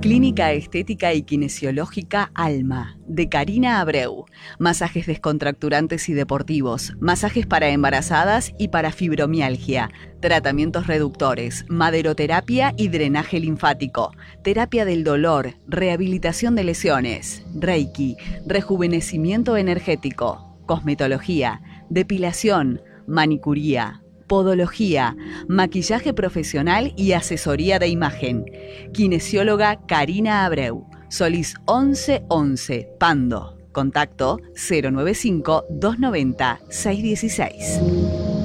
Clínica Estética y Kinesiológica Alma, de Karina Abreu. Masajes descontracturantes y deportivos, masajes para embarazadas y para fibromialgia, tratamientos reductores, maderoterapia y drenaje linfático, terapia del dolor, rehabilitación de lesiones, reiki, rejuvenecimiento energético, cosmetología, depilación, manicuría, podología, maquillaje profesional y asesoría de imagen. Kinesióloga Karina Abreu, Solís 1111, Pando. Contacto 095 290 616.